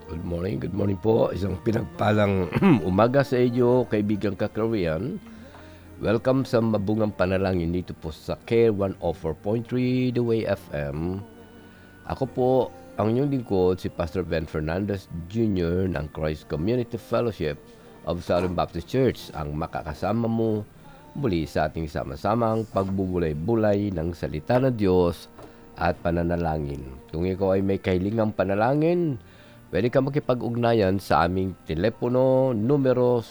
Good morning po. Isang pinagpalang umaga sa inyo, kaibigang ka-Korean. Welcome sa Mabungang Panalangin dito po sa Care 104.3 The Way FM. Ako po ang inyong lingkod, si Pastor Ben Fernandez Jr. ng Christ Community Fellowship of Southern Baptist Church, ang makakasama mo muli sa ating sama-samang pagbubulay-bulay ng salita ng Diyos at pananalangin. Kung ikaw ay may kahilingang panalangin, pwede ka makipag-ugnayan sa aming telepono numero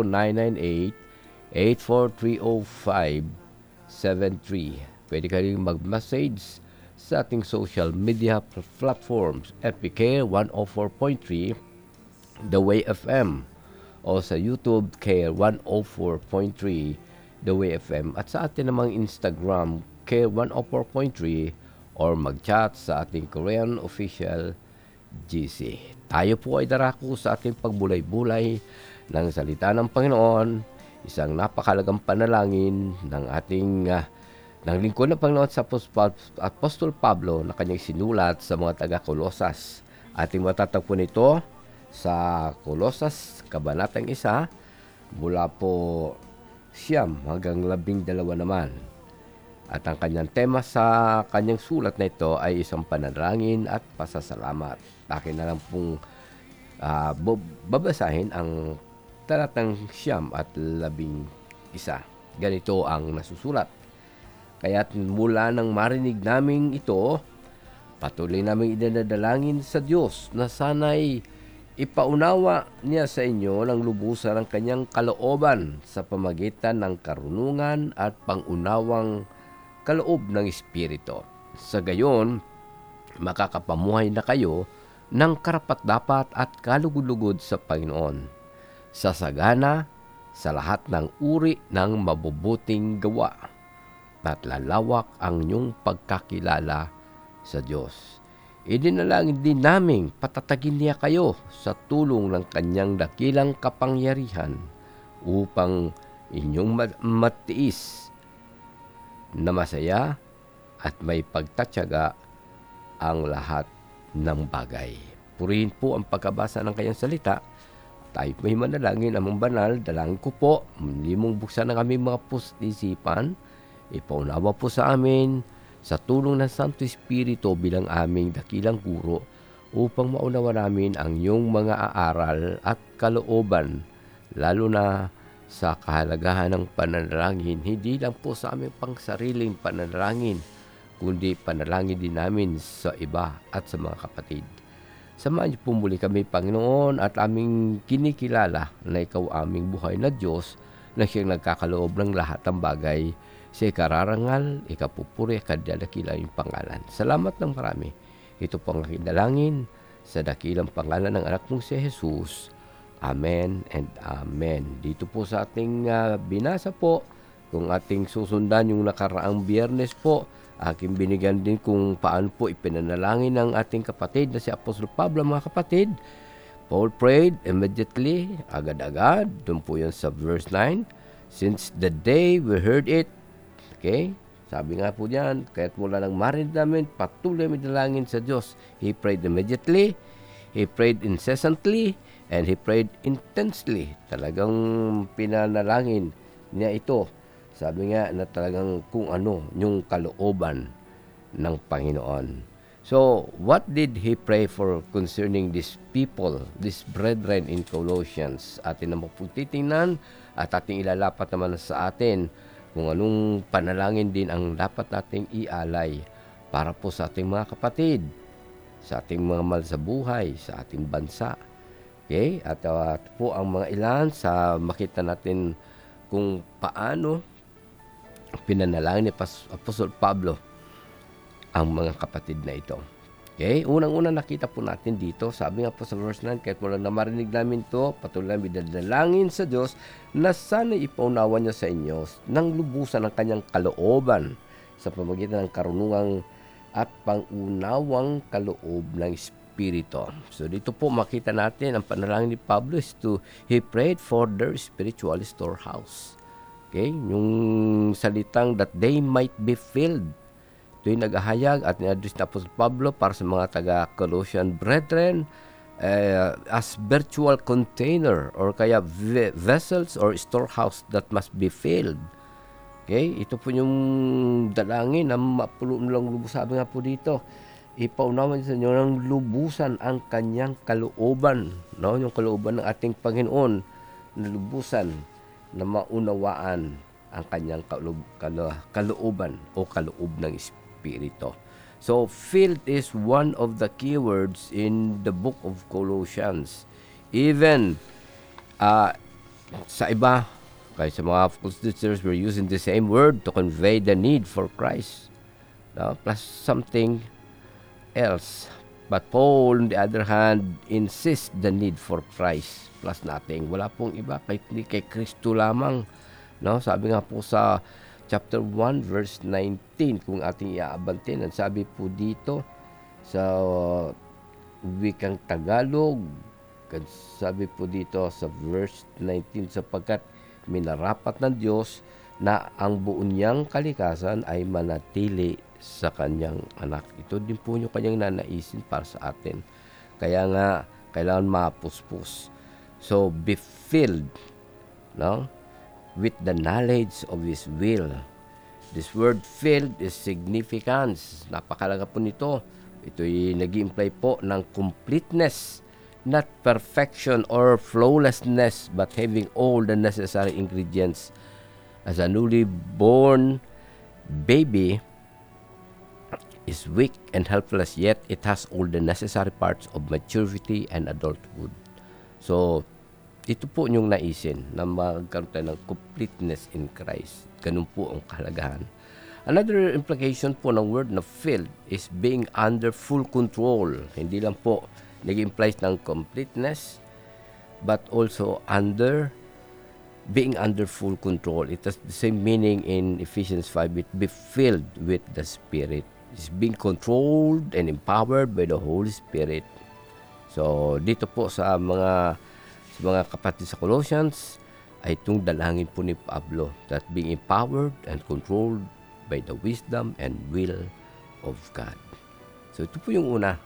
0998-8430573. Pwede ka rin mag-message sa ating social media platforms, FPK 104.3 The Way FM, o sa YouTube Care 104.3 The Way FM, at sa atin namang Instagram Care 104.3, or mag-chat sa ating Korean official GC. Tayo po ay darako sa ating pagbulay-bulay ng salita ng Panginoon, isang napakalagang panalangin ng ating ng lingkod ng Panginoon sa Apostol Pablo na kanyang sinulat sa mga taga-Kolosas. Ating matatagpuan ito sa Kolosas, Kabanatang 1, mula po 9 hanggang 12 naman. At ang kanyang tema sa kanyang sulat na ito ay isang panalangin at pasasalamat. Akin na lang pong babasahin ang talatang 9 at 11. Ganito ang nasusulat. Kaya't mula nang marinig namin ito, patuloy namin idinadalangin sa Diyos na sana'y ipaunawa niya sa inyo ng lubusan ng kanyang kalooban sa pamagitan ng karunungan at pangunawang kaloob ng Espiritu. Sa gayon, makakapamuhay na kayo ng karapat-dapat at kalugod-lugod sa Panginoon, sasagana sa lahat ng uri ng mabubuting gawa, at lalawak ang inyong pagkakilala sa Diyos. Idinalangin din naming patatagin niya kayo sa tulong ng kanyang dakilang kapangyarihan upang inyong matiis na masaya at may pagtatyaga ang lahat ng bagay. Purihin po ang pagkabasa ng kanyang salita. Tayo may manalangin. Amang banal, dalangin ko po, muli mong buksan ang aming mga puso-isipan. Ipaunawa po sa amin sa tulong ng Santo Espiritu bilang aming dakilang guro upang maunawa namin ang iyong mga aaral at kalooban, lalo na sa kahalagahan ng pananalangin, hindi lang po sa aming pangsariling pananalangin, kundi panalangin din namin sa iba at sa mga kapatid. Samahan niyo po muli kami, Panginoon, at aming kinikilala na ikaw aming buhay na Diyos na siyang nagkakaloob ng lahat ng bagay. Sa ikararangal, ikapupuri, kadalakila yung pangalan. Salamat ng marami. Ito po ang aking dalangin sa dakilang pangalan ng anak mong si Jesus. Amen and amen. Dito po sa ating binasa po, kung ating susundan yung nakaraang Biyernes po, aking binigyan din kung paano po ipinanalangin ng ating kapatid na si Apostol Pablo, mga kapatid. Paul prayed immediately, agad-agad. Doon po yan sa verse 9. Since the day we heard it, okay? Sabi nga po diyan, kaya't mula nang marinig namin, patuloy midalangin sa Diyos. He prayed immediately, he prayed incessantly, and he prayed intensely. Talagang pinanalangin niya ito. Sabi nga na talagang kung ano yung kalooban ng Panginoon. So, what did he pray for concerning these people, these brethren in Colossians? Atin naman po titingnan at ating ilalapat naman sa atin kung anong panalangin din ang dapat nating ialay para po sa ating mga kapatid, sa ating mga mahal sa buhay, sa ating bansa. Okay? At po ang mga ilan sa makita natin kung paano pinanalangin ni Apostol Pablo ang mga kapatid na ito. Okay? Unang-una nakita po natin dito, sabi nga po sa verse 9, kahit mula na marinig namin to, patuloy namin dadalangin sa Diyos na sana ipaunawa niya sa inyo ng lubusan ng kanyang kalooban sa pamamagitan ng karunungang at pangunawang kaloob ng Espiritu. So dito po makita natin ang panalangin ni Pablo is he prayed for their spiritual storehouse. Okay? Yung salitang that they might be filled. Ito yung naghahayag at ni-address na Apostol Pablo para sa mga taga-Colossian brethren as virtual container or kaya vessels or storehouse that must be filled. Okay? Ito po yung dalangin na mapuno ng lubos. Sabi nga po dito, ipaunawan sa inyo ng lubusan ang kanyang kalooban. No? Yung kalooban ng ating Panginoon na lubusan na maunawaan ang kanyang kalooban o kaloob ng Espiritu. So, filled is one of the keywords in the book of Colossians. Even sa iba, kaya sa mga false teachers, we're using the same word to convey the need for Christ. No? Plus something else. But Paul, on the other hand, insists the need for Christ plus nothing. Wala pong iba kay Kristo lamang. No? Sabi nga po sa chapter 1 verse 19, kung ating iaabantin, ang sabi po dito sa wikang Tagalog, sabi po dito sa verse 19, sapagkat minarapat ng Diyos na ang buo niyang kalikasan ay manatili sa kanyang anak. Ito din po yung kanyang nanaisin para sa atin. Kaya nga, kailangan mapuspos. So, be filled, no? With the knowledge of His will. This word filled is significance. Napakalaga po nito. Ito'y nag-imply po ng completeness, not perfection or flawlessness, but having all the necessary ingredients. As a newly born baby is weak and helpless, yet it has all the necessary parts of maturity and adulthood. So, ito po yung naisin na magkaroon tayo ng completeness in Christ. Ganun po ang kahalagahan. Another implication po ng word na filled is being under full control. Hindi lang po nag-implies ng completeness, but also being under full control. It has the same meaning in Ephesians 5. It be filled with the Spirit. It's being controlled and empowered by the Holy Spirit. So, dito po sa mga kapatid sa Colossians, ay itong dalangin po ni Pablo, that being empowered and controlled by the wisdom and will of God. So ito po yung una.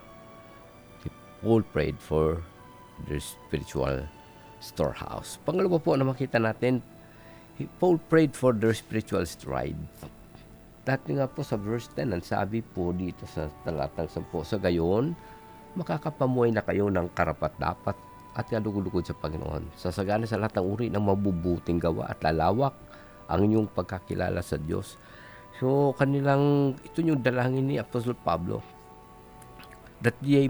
Paul prayed for their spiritual storehouse. Pangalawa po na makita natin, Paul prayed for their spiritual stride. Dati nga po sa verse 10, ang sabi po dito sa talatang 10, sa gayon, makakapamuhay na kayo ng karapat-dapat at kalugod-lugod sa Panginoon. Sasagana sa lahat ng uri ng mabubuting gawa at lalawak ang inyong pagkakilala sa Diyos. So, ito yung dalangin ni Apostle Pablo, that ye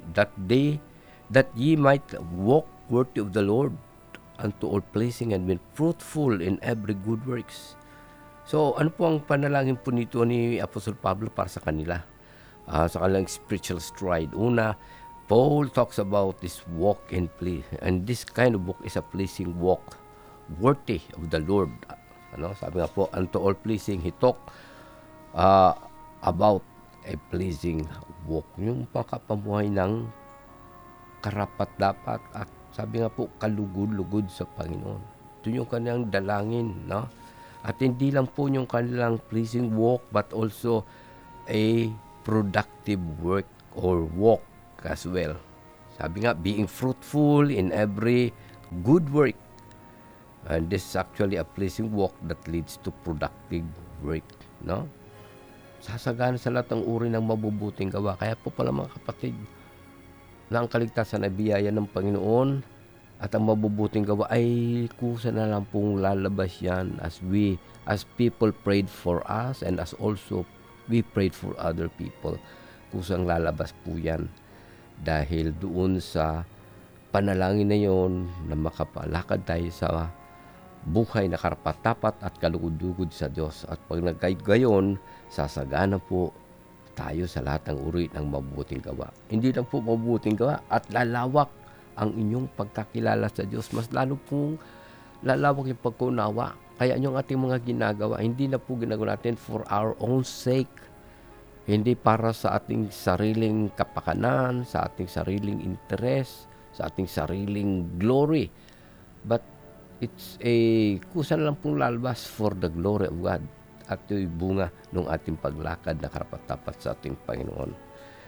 might walk worthy of the Lord unto all pleasing and be fruitful in every good works. So, ano po ang panalangin po nito ni Apostle Pablo para sa kanila? Sa kanilang spiritual stride. Una, Paul talks about this walk in plea, and this kind of walk is a pleasing walk, worthy of the Lord. Sabi nga po, unto all pleasing, he talked about a pleasing walk. Yung pakapamuhay ng karapat-dapat at sabi nga po, kalugod-lugod sa Panginoon. Ito yung kanilang dalangin, no? At hindi lang po yung kanilang pleasing walk, but also a productive work or walk as well. Sabi nga, being fruitful in every good work. And this is actually a pleasing walk that leads to productive work. No? Sasagana sa lahat ng uri ng mabubuting gawa. Kaya po pala mga kapatid, na ang kaligtasan ay biyaya ng Panginoon at ang mabubuting gawa ay kusa na lang pong lalabas yan as people prayed for us and as also we prayed for other people. Kusang lalabas po yan. Dahil doon sa panalangin na yon na makapalakad tayo sa buhay na karapat-dapat at kalugod-lugod sa Diyos. At pag naggayon, sasagana po tayo sa lahat ng uri ng mabubuting gawa. Hindi lang po mabubuting gawa at lalawak ang inyong pagkakilala sa Diyos. Mas lalo pong lalawak yung pagkunawa. Kaya yung ating mga ginagawa, hindi na po ginagawa natin for our own sake. Hindi para sa ating sariling kapakanan, sa ating sariling interes, sa ating sariling glory. But it's kusa lang pong lalabas for the glory of God. At ito'y bunga ng ating paglakad na karapat-dapat sa ating Panginoon.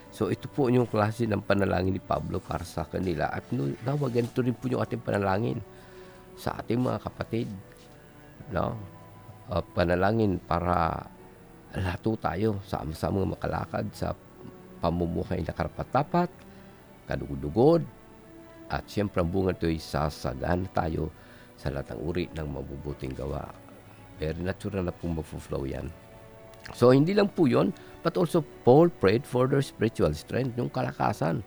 So ito po yung klase ng panalangin ni Pablo para sa kanila at nawa ganito rin po yung ating panalangin sa ating mga kapatid, no? Panalangin para lahat po tayo sama-sama makalakad sa pamumuhay na karapat-dapat, kadugod-dugod, at siyempre ang bunga ito ay sasagana tayo sa lahat ng uri ng mabubuting gawa. Very natural na pong mag-flow yan. So hindi lang po yun, but also Paul prayed for their spiritual strength, yung kalakasan.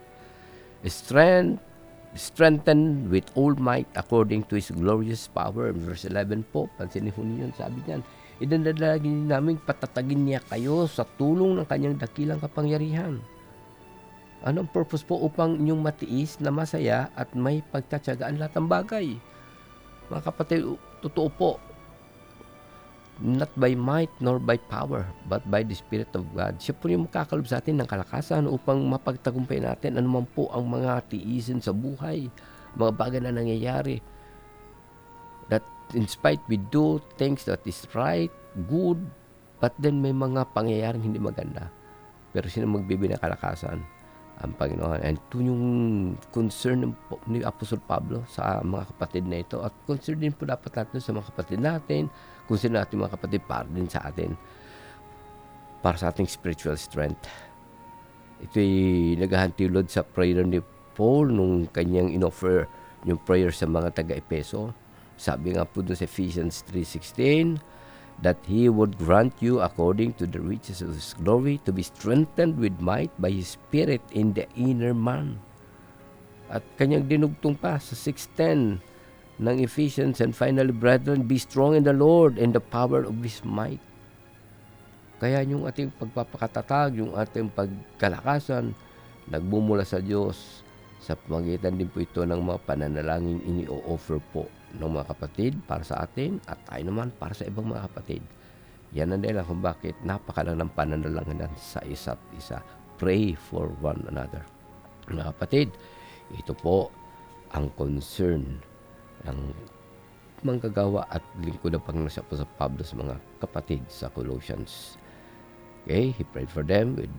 Strengthened with all might according to His glorious power. Verse 11 po, pansinin ho niyo yun, sabi niyan, idinadalagin namin patatagin niya kayo sa tulong ng kanyang dakilang kapangyarihan. Anong purpose po? Upang inyong matiis na masaya at may pagtatsagaan lahat ng bagay. Mga kapatid, totoo po, not by might nor by power, but by the Spirit of God. Siya po yung makakalob sa atin ng kalakasan upang mapagtagumpay natin anuman po ang mga tiisin sa buhay, mga bagay na nangyayari. That in spite we do things that is right, good, but then may mga pangyayaring hindi maganda. Pero sino magbibigay ng kalakasan? Ang Panginoon. And ito yung concern ni Apostol Pablo sa mga kapatid na ito. At concern din po dapat natin sa mga kapatid natin, kung sino natin mga kapatid para din sa atin, para sa ating spiritual strength. Ito'y naghahantilod sa prayer ni Paul nung kanyang inoffer yung prayer sa mga taga-Epeso. Sabi nga po dun sa Ephesians 3:16, that He would grant you according to the riches of His glory to be strengthened with might by His Spirit in the inner man. At kanyang dinugtong pa sa 6:10 ng Ephesians, and finally, brethren, be strong in the Lord and the power of His might. Kaya yung ating pagpapakatatag, yung ating pagkalakasan, nagmumula sa Diyos sa pamagitan din po ito ng mga pananalangin ini-offer po ng mga kapatid para sa atin at tayo naman para sa ibang mga kapatid. Yan ang dahilan kung bakit napakalang ng pananalangin sa isa't isa. Pray for one another. Mga kapatid, ito po ang concern ng manggagawa at lingkod ng Panginoon sa Pablo sa mga kapatid sa Colossians. Okay, he prayed for them with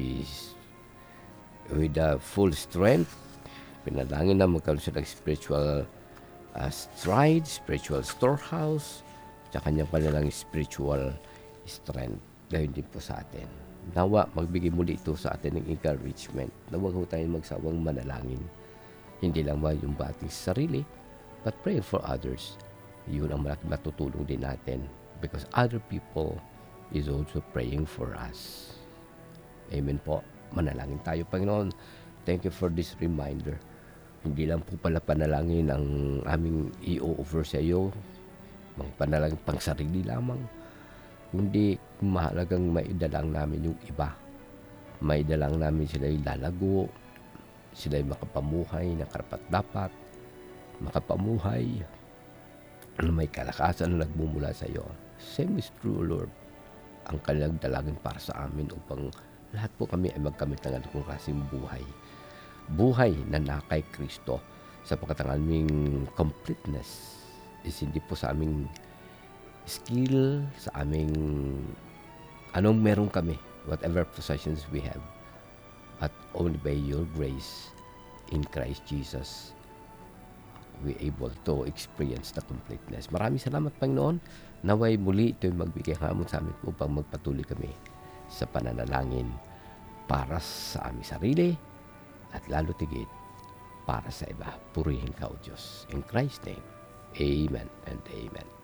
the full strength. Pinalangin na magkaroon sila ng spiritual stride, spiritual storehouse, at kanyang panilang spiritual strength. Gayun din po sa atin. Nawa, magbigay muli ito sa atin ng encouragement. Nawa ho tayo magsawang manalangin. Hindi lang ba yung ating sarili, but pray for others. Yun ang malaking matutulong din natin because other people is also praying for us. Amen po. Manalangin tayo, Panginoon. Thank you for this reminder. Hindi lang po pala panalangin ang aming i-offer sa iyo, mga panalangin pang sarili lamang. Hindi mahalagang maidalang namin yung iba. Maidalang namin sila'y lalago, sila'y makapamuhay na karapat-dapat, makapamuhay na may kalakasan na nagmumula sa iyo. Same is true, Lord. Ang kanilang dalangin para sa amin upang lahat po kami ay magkamit ng anong klaseng buhay. Buhay na nakay Kristo, sapagkat ang aming completeness is hindi po sa aming skill, sa aming anong meron kami, whatever possessions we have, but only by your grace in Christ Jesus we able to experience the completeness. Maraming salamat, Panginoon. Naway muli ito'y magbigay hamon sa amin upang magpatuloy kami sa pananalangin para sa aming sarili at lalo tigit para sa iba. Purihin ka, O Diyos. In Christ's name, amen and amen.